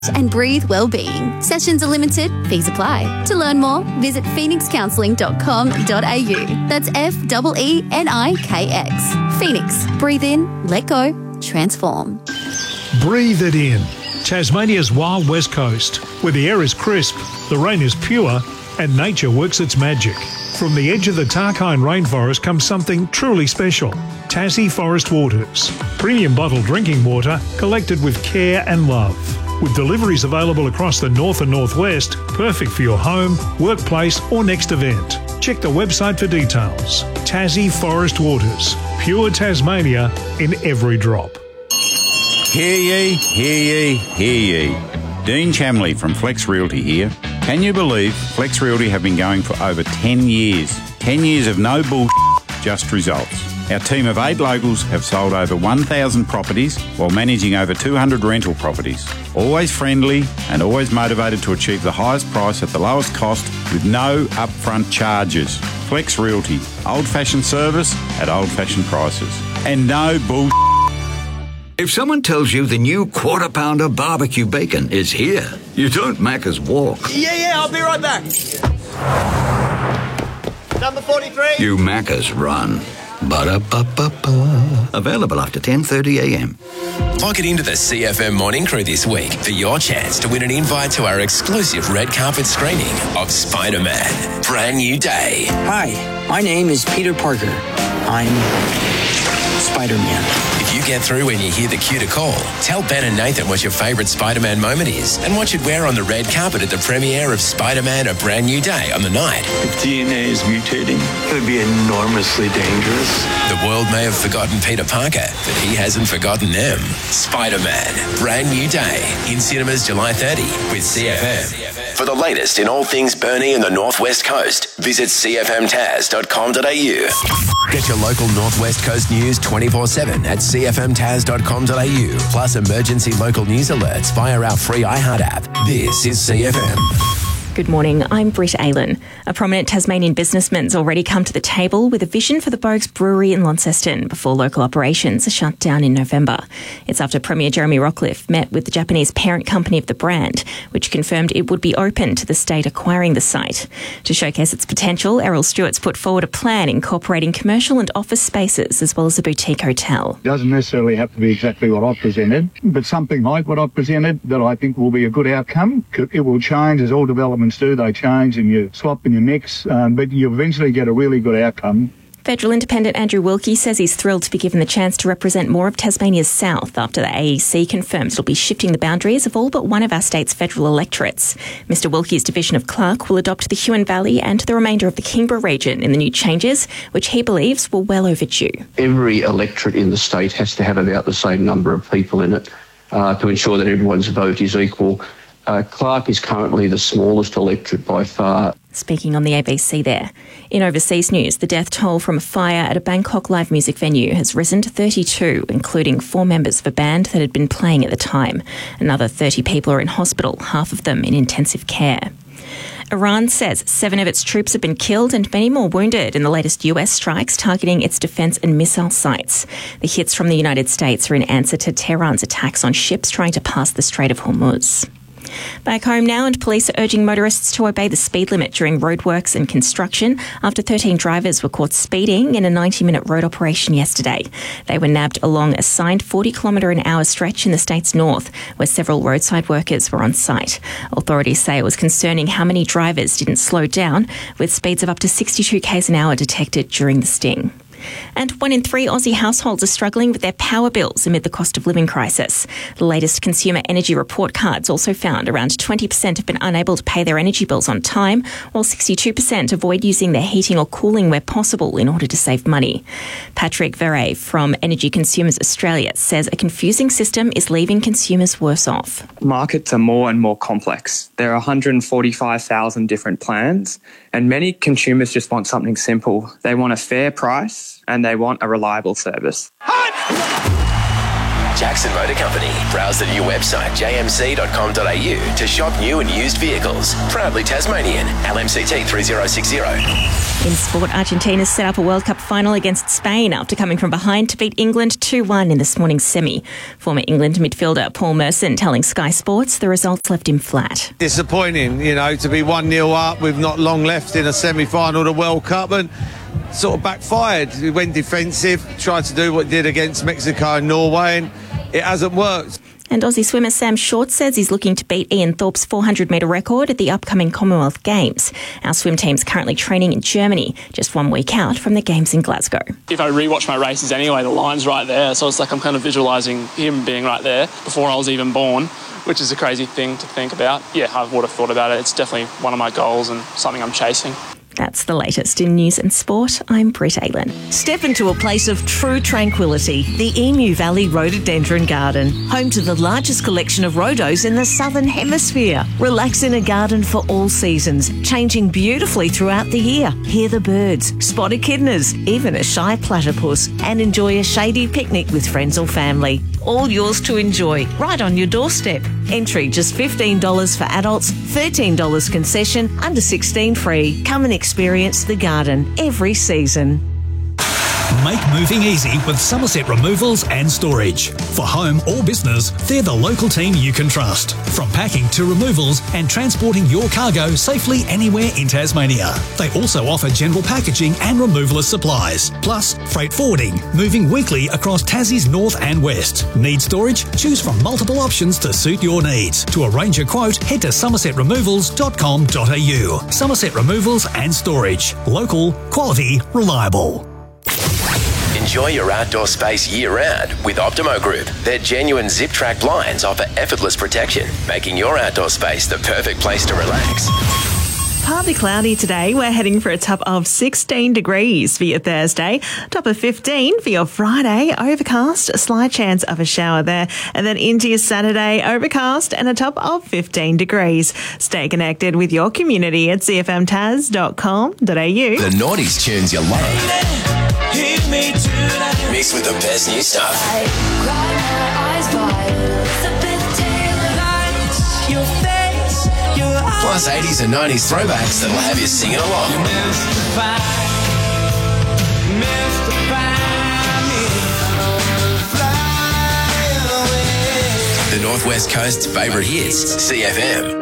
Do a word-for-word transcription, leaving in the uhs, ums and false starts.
and breathe wellbeing. Sessions are limited. Fees apply. To learn more, visit phoenix counselling dot com dot a u. That's F E E N I K X. Phoenix. Breathe in, let go, transform. Breathe it in. Tasmania's wild west coast, where the air is crisp, the rain is pure, and nature works its magic. From the edge of the Tarkine rainforest comes something truly special. Tassie Forest Waters. Premium bottled drinking water collected with care and love. With deliveries available across the north and northwest, perfect for your home, workplace or next event. Check the website for details. Tassie Forest Waters. Pure Tasmania in every drop. Hear ye, hear ye, hear ye. Dean Chamley from Flex Realty here. Can you believe Flex Realty have been going for over ten years? ten years of no bullshit, just results. Our team of eight locals have sold over one thousand properties while managing over two hundred rental properties. Always friendly and always motivated to achieve the highest price at the lowest cost with no upfront charges. Flex Realty. Old-fashioned service at old-fashioned prices. And no bullshit. If someone tells you the new Quarter Pounder barbecue bacon is here, you don't Macca's walk. Yeah, yeah, I'll be right back. Number forty-three. You Macca's run. Ba-da-ba-ba-ba. Available after ten thirty a m. Log it into the C F M Morning Crew this week for your chance to win an invite to our exclusive red carpet screening of Spider-Man, Brand New Day. Hi, my name is Peter Parker. I'm Spider-Man. If you get through when you hear the cue to call, tell Ben and Nathan what your favourite Spider-Man moment is and what you'd wear on the red carpet at the premiere of Spider-Man, A Brand New Day on the night. If D N A is mutating, it would be enormously dangerous. The world may have forgotten Peter Parker, but he hasn't forgotten them. Spider-Man, Brand New Day, in cinemas July thirtieth with C F M. For the latest in all things Burnie and the Northwest Coast, visit c f m taz dot com dot a u. Get your local Northwest Coast news twenty-four seven at c f m taz dot com dot a u, plus emergency local news alerts via our free iHeart app. This is C F M. Good morning, I'm Britt Aylen. A prominent Tasmanian businessman's already come to the table with a vision for the Bogues Brewery in Launceston before local operations are shut down in November. It's after Premier Jeremy Rockliff met with the Japanese parent company of the brand, which confirmed it would be open to the state acquiring the site. To showcase its potential, Errol Stewart's put forward a plan incorporating commercial and office spaces as well as a boutique hotel. It doesn't necessarily have to be exactly what I've presented, but something like what I've presented that I think will be a good outcome. It will change as all developments do. They change and you swap and you mix, um, but you eventually get a really good outcome. Federal Independent Andrew Wilkie says he's thrilled to be given the chance to represent more of Tasmania's south after the A E C confirms it'll be shifting the boundaries of all but one of our state's federal electorates. Mister Wilkie's division of Clark will adopt the Huon Valley and the remainder of the Kingborough region in the new changes, which he believes were well overdue. Every electorate in the state has to have about the same number of people in it uh, to ensure that everyone's vote is equal. Uh, Clark is currently the smallest electorate by far. Speaking on the A B C there. In overseas news, the death toll from a fire at a Bangkok live music venue has risen to thirty-two, including four members of a band that had been playing at the time. Another thirty people are in hospital, half of them in intensive care. Iran says seven of its troops have been killed and many more wounded in the latest U S strikes targeting its defence and missile sites. The hits from the United States are in answer to Tehran's attacks on ships trying to pass the Strait of Hormuz. Back home now, and police are urging motorists to obey the speed limit during roadworks and construction after thirteen drivers were caught speeding in a ninety minute road operation yesterday. They were nabbed along a signed forty kilometre an hour stretch in the state's north, where several roadside workers were on site. Authorities say it was concerning how many drivers didn't slow down, with speeds of up to sixty-two k's an hour detected during the sting. And one in three Aussie households are struggling with their power bills amid the cost of living crisis. The latest consumer energy report cards also found around twenty percent have been unable to pay their energy bills on time, while sixty-two percent avoid using their heating or cooling where possible in order to save money. Patrick Verret from Energy Consumers Australia says a confusing system is leaving consumers worse off. Markets are more and more complex. There are one hundred forty-five thousand different plans, and many consumers just want something simple. They want a fair price and they want a reliable service. Jackson Motor Company. Browse the new website j m c dot com dot a u to shop new and used vehicles. Proudly Tasmanian. L M C T three zero six zero. In sport, Argentina set up a World Cup final against Spain after coming from behind to beat England two two one in this morning's semi. Former England midfielder Paul Merson telling Sky Sports the results left him flat. Disappointing, you know, to be one nil up with not long left in a semi-final of the World Cup, and sort of backfired. We went defensive, tried to do what he did against Mexico and Norway, and it hasn't worked. And Aussie swimmer Sam Short says he's looking to beat Ian Thorpe's four hundred metre record at the upcoming Commonwealth Games. Our swim team's currently training in Germany, just one week out from the Games in Glasgow. If I rewatch my races anyway, the line's right there, so it's like I'm kind of visualising him being right there before I was even born, which is a crazy thing to think about. Yeah, I would have thought about it. It's definitely one of my goals and something I'm chasing. That's the latest in news and sport. I'm Britt Aylen. Step into a place of true tranquility, the Emu Valley Rhododendron Garden, home to the largest collection of rhodos in the Southern Hemisphere. Relax in a garden for all seasons, changing beautifully throughout the year. Hear the birds, spot echidnas, even a shy platypus, and enjoy a shady picnic with friends or family. All yours to enjoy, right on your doorstep. Entry just fifteen dollars for adults, thirteen dollars concession, under sixteen free. Come and experience the garden every season. Make moving easy with Somerset Removals and Storage. For home or business, they're the local team you can trust. From packing to removals and transporting your cargo safely anywhere in Tasmania. They also offer general packaging and removalist supplies, plus freight forwarding, moving weekly across Tassie's north and west. Need storage? Choose from multiple options to suit your needs. To arrange a quote, head to somerset removals dot com dot a u. Somerset Removals and Storage. Local, quality, reliable. Enjoy your outdoor space year-round with Optimo Group. Their genuine zip-track blinds offer effortless protection, making your outdoor space the perfect place to relax. Partly cloudy today. We're heading for a top of sixteen degrees for your Thursday, top of fifteen for your Friday, overcast, a slight chance of a shower there, and then into your Saturday, overcast and a top of fifteen degrees. Stay connected with your community at c f m tas dot com dot a u. The noughties tunes you love. Mixed with the best new stuff. Plus eighties and nineties throwbacks that'll have you singing along. The Northwest Coast's favourite hits, C F M.